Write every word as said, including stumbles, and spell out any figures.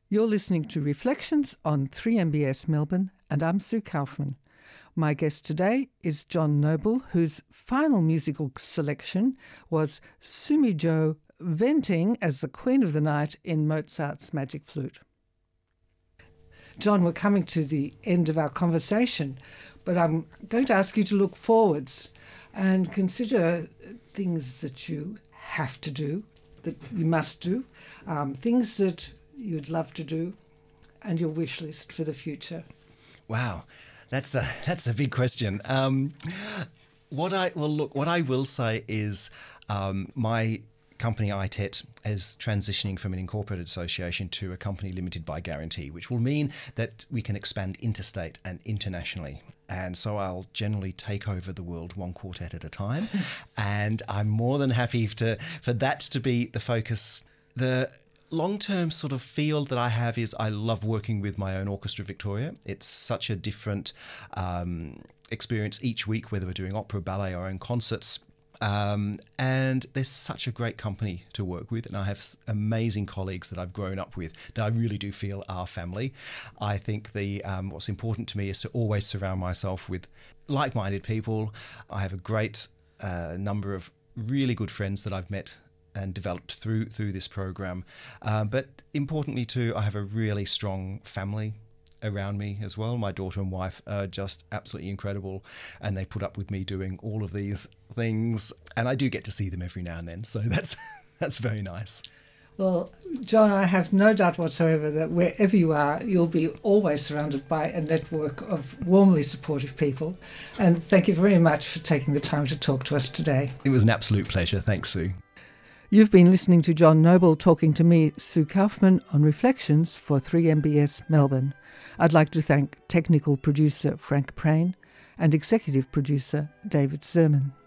You're listening to Reflections on three M B S Melbourne, and I'm Sue Kaufman. My guest today is John Noble, whose final musical selection was Sumi Jo venting as the Queen of the Night in Mozart's Magic Flute. John, we're coming to the end of our conversation, but I'm going to ask you to look forwards and consider things that you have to do, that you must do, um, things that you'd love to do, and your wish list for the future. Wow, that's a that's a big question. Um, what I well look, what I will say is um, my company I T E T is transitioning from an incorporated association to a company limited by guarantee, which will mean that we can expand interstate and internationally. And so I'll generally take over the world one quartet at a time. And I'm more than happy to for that to be the focus. The long-term sort of feel that I have is I love working with my own Orchestra Victoria. It's such a different um, experience each week, whether we're doing opera, ballet, our own concerts. Um, and there's such a great company to work with, and I have amazing colleagues that I've grown up with that I really do feel are family. I think the um, what's important to me is to always surround myself with like-minded people. I have a great uh, number of really good friends that I've met and developed through through this program. Um, but importantly too, I have a really strong family around me as well. My daughter and wife are just absolutely incredible, and they put up with me doing all of these things, and I do get to see them every now and then, so that's that's very nice. Well, John, I have no doubt whatsoever that wherever you are, you'll be always surrounded by a network of warmly supportive people, and thank you very much for taking the time to talk to us today. It was an absolute pleasure. Thanks, Sue. You've been listening to John Noble talking to me, Sue Kaufman, on Reflections for three M B S Melbourne. I'd like to thank technical producer Frank Prain and executive producer David Zerman.